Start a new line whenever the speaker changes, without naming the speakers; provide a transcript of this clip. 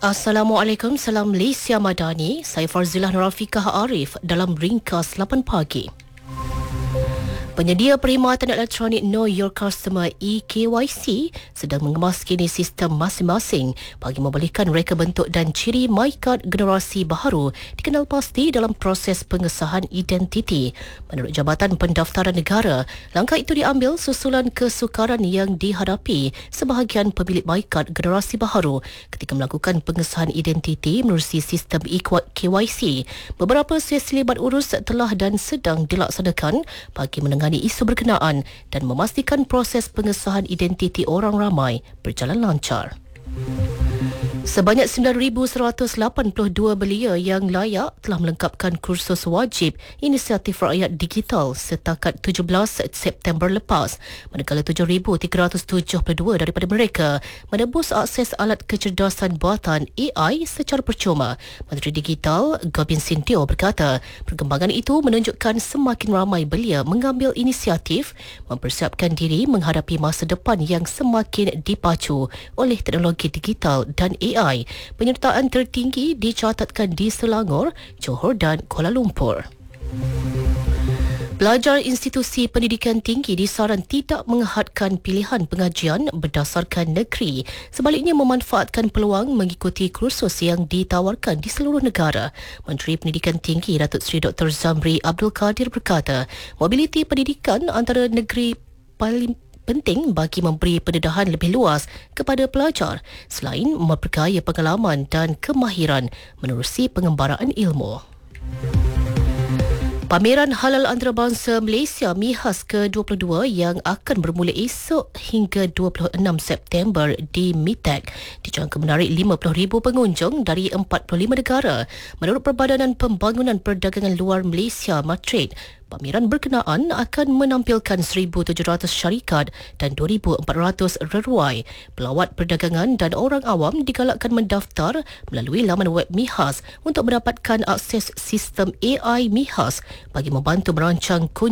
Assalamualaikum, salam Malaysia Madani. Saya Farzilah Nurafiqah Arif dalam Ringkas 8 pagi. Penyedia perkhidmatan elektronik Know Your Customer (eKYC) sedang mengemas kini sistem masing-masing bagi membolehkan reka bentuk dan ciri MyCard generasi baharu dikenal pasti dalam proses pengesahan identiti. Menurut Jabatan Pendaftaran Negara, langkah itu diambil susulan kesukaran yang dihadapi sebahagian pemilik MyCard generasi baharu ketika melakukan pengesahan identiti menerusi sistem eKYC. Beberapa sesi libat urus telah dan sedang dilaksanakan bagi menangani isu berkenaan dan memastikan proses pengesahan identiti orang ramai berjalan lancar. Sebanyak 9,182 belia yang layak telah melengkapkan kursus wajib Inisiatif Rakyat Digital setakat 17 September lepas, manakala 7,372 daripada mereka menebus akses alat kecerdasan buatan AI secara percuma. Menteri Digital Gobin Sintio berkata, perkembangan itu menunjukkan semakin ramai belia mengambil inisiatif mempersiapkan diri menghadapi masa depan yang semakin dipacu oleh teknologi digital dan AI. Penyertaan tertinggi dicatatkan di Selangor, Johor dan Kuala Lumpur. Pelajar institusi pendidikan tinggi disaran tidak menghadkan pilihan pengajian berdasarkan negeri, sebaliknya memanfaatkan peluang mengikuti kursus yang ditawarkan di seluruh negara. Menteri Pendidikan Tinggi Datuk Seri Dr. Zamri Abdul Kadir berkata, mobiliti pendidikan antara negeri paling penting bagi memberi pendedahan lebih luas kepada pelajar selain memperkaya pengalaman dan kemahiran menerusi pengembaraan ilmu. Pameran Halal Antarabangsa Malaysia MIHAS ke-22 yang akan bermula esok hingga 26 September di MITEC dijangka menarik 50,000 pengunjung dari 45 negara. Menurut Perbadanan Pembangunan Perdagangan Luar Malaysia Matrade, pameran berkenaan akan menampilkan 1,700 syarikat dan 2,400 reruai. Pelawat perdagangan dan orang awam digalakkan mendaftar melalui laman web MIHAS untuk mendapatkan akses sistem AI MIHAS bagi membantu merancang